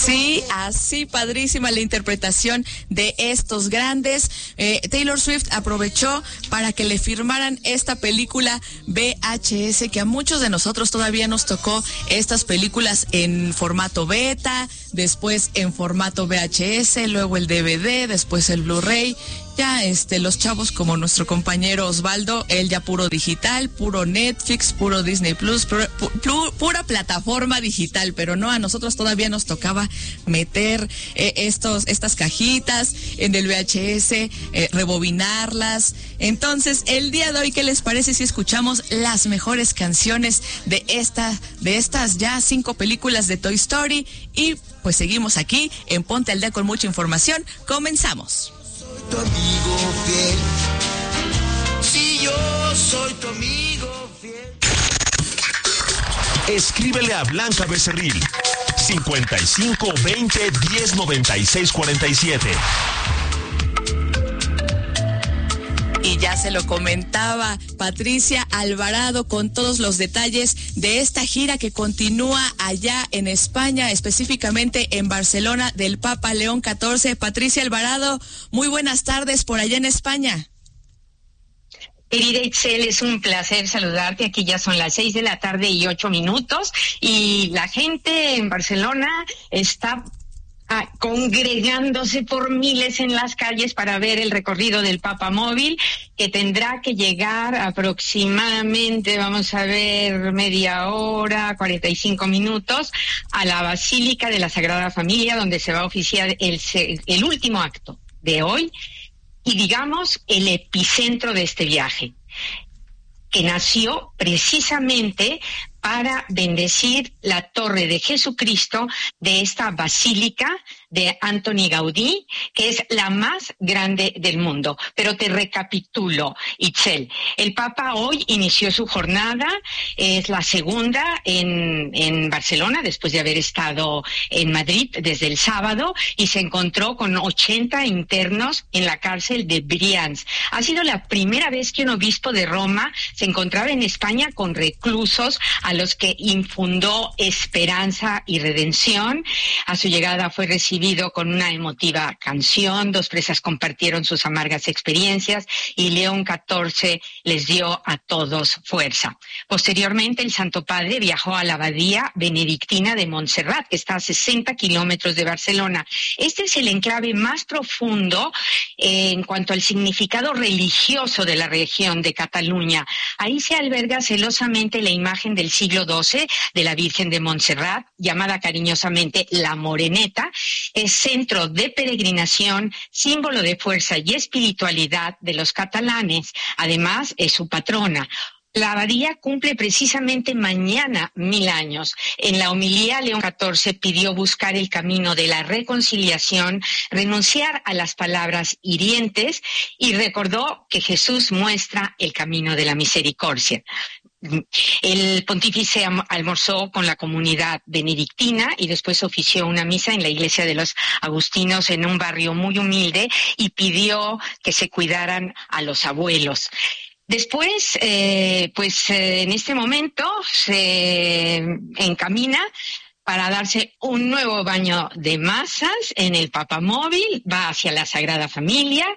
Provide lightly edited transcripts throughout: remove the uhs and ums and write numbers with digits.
Sí, así padrísima la interpretación de estos grandes. Taylor Swift aprovechó para que le firmaran esta película VHS, que a muchos de nosotros todavía nos tocó estas películas en formato beta, después en formato VHS, luego el DVD, después el Blu-ray. Ya los chavos como nuestro compañero Osvaldo, él ya puro digital, puro Netflix, puro Disney Plus, pura plataforma digital, pero no, a nosotros todavía nos tocaba meter estas cajitas en el VHS, rebobinarlas. Entonces, el día de hoy, ¿qué les parece si escuchamos las mejores canciones de estas ya 5 películas de Toy Story? Y pues seguimos aquí en Ponte al Día con mucha información. Comenzamos. Tu amigo fiel. Si yo soy tu amigo fiel. Escríbele a Blanca Becerril 55 20 10 96 47. Y ya se lo comentaba Patricia Alvarado con todos los detalles de esta gira que continúa allá en España, específicamente en Barcelona, del Papa León XIV. Patricia Alvarado, muy buenas tardes por allá en España. Querida Itzel, es un placer saludarte. Aquí ya son las 6:08 y la gente en Barcelona está congregándose por miles en las calles para ver el recorrido del Papa Móvil, que tendrá que llegar aproximadamente, vamos a ver, media hora, 45 minutos, a la Basílica de la Sagrada Familia, donde se va a oficiar el último acto de hoy y, digamos, el epicentro de este viaje, que nació precisamente para bendecir la Torre de Jesucristo de esta basílica de Antoni Gaudí, que es la más grande del mundo. Pero te recapitulo, Itzel. El Papa hoy inició su jornada, es la segunda en Barcelona, después de haber estado en Madrid desde el sábado, y se encontró con 80 internos en la cárcel de Brians. Ha sido la primera vez que un obispo de Roma se encontraba en España con reclusos a los que infundó esperanza y redención. A su llegada fue recibido con una emotiva canción, 2 presas compartieron sus amargas experiencias y León XIV les dio a todos fuerza. Posteriormente, el Santo Padre viajó a la abadía benedictina de Montserrat, que está a 60 kilómetros de Barcelona. Este es el enclave más profundo en cuanto al significado religioso de la región de Cataluña. Ahí se alberga celosamente la imagen del siglo XII de la Virgen de Montserrat, llamada cariñosamente la Moreneta. Es centro de peregrinación, símbolo de fuerza y espiritualidad de los catalanes. Además, es su patrona. La abadía cumple precisamente mañana 1000 años. En la homilía, León XIV pidió buscar el camino de la reconciliación, renunciar a las palabras hirientes y recordó que Jesús muestra el camino de la misericordia. El pontífice almorzó con la comunidad benedictina y después ofició una misa en la iglesia de los agustinos en un barrio muy humilde y pidió que se cuidaran a los abuelos. Después, en este momento se encamina para darse un nuevo baño de masas en el Papamóvil, va hacia la Sagrada Familia.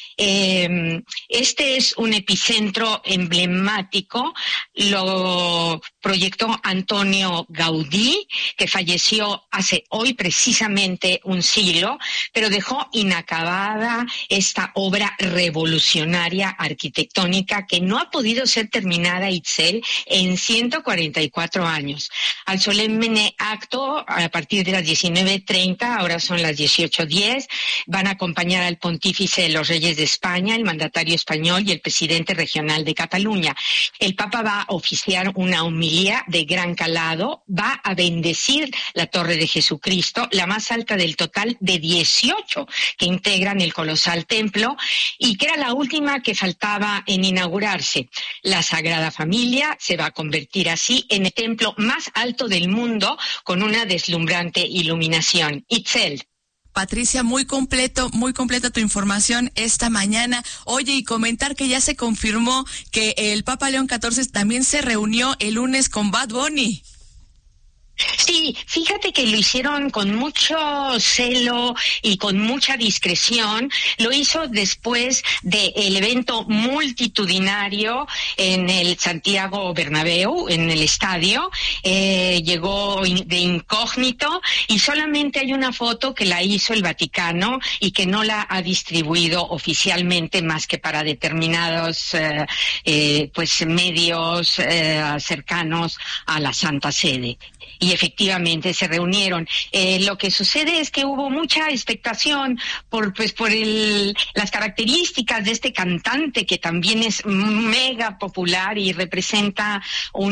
Este es un epicentro emblemático, lo proyectó Antonio Gaudí, que falleció hace hoy precisamente un siglo, pero dejó inacabada esta obra revolucionaria arquitectónica que no ha podido ser terminada, Itzel, en 144 años. Al solemne acto, a partir de las 19:30, ahora son las 18:10, van a acompañar al pontífice de los Reyes de España, el mandatario español y el presidente regional de Cataluña. El Papa va a oficiar una homilía de gran calado, va a bendecir la Torre de Jesucristo, la más alta del total de 18 que integran el colosal templo y que era la última que faltaba en inaugurarse. La Sagrada Familia se va a convertir así en el templo más alto del mundo con una deslumbrante iluminación. Itzel. Patricia, muy completa tu información esta mañana. Oye, y comentar que ya se confirmó que el Papa León XIV también se reunió el lunes con Bad Bunny. Sí, fíjate que lo hicieron con mucho celo y con mucha discreción. Lo hizo después del evento multitudinario en el Santiago Bernabéu, en el estadio. Llegó de incógnito y solamente hay una foto que la hizo el Vaticano y que no la ha distribuido oficialmente más que para determinados pues medios cercanos a la Santa Sede. Y efectivamente se reunieron. Lo que sucede es que hubo mucha expectación por las características de este cantante que también es mega popular y representa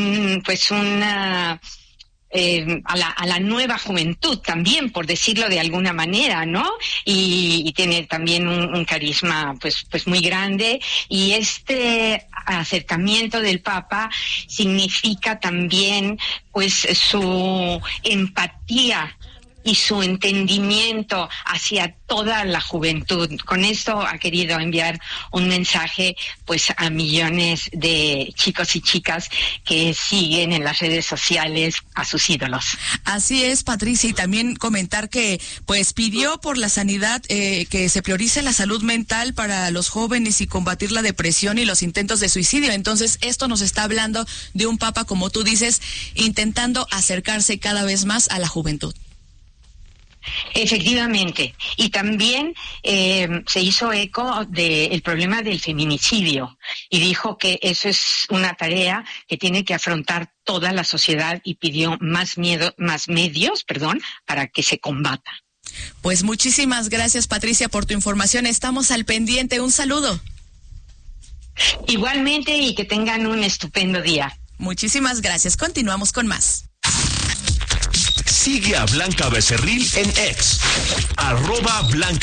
a la nueva juventud también, por decirlo de alguna manera, ¿no? Y tiene también un carisma pues muy grande, y este acercamiento del Papa significa también pues su empatía y su entendimiento hacia toda la juventud. Con esto ha querido enviar un mensaje pues a millones de chicos y chicas que siguen en las redes sociales a sus ídolos. Así es, Patricia, y también comentar que pues pidió por la sanidad, que se priorice la salud mental para los jóvenes y combatir la depresión y los intentos de suicidio. Entonces, esto nos está hablando de un Papa, como tú dices, intentando acercarse cada vez más a la juventud. Efectivamente, y también se hizo eco del problema del feminicidio y dijo que eso es una tarea que tiene que afrontar toda la sociedad, y pidió más medios para que se combata. Pues muchísimas gracias, Patricia, por tu información. Estamos al pendiente. Un saludo. Igualmente, y que tengan un estupendo día. Muchísimas gracias. Continuamos con más. Sigue a Blanca Becerril en X, @Blanca.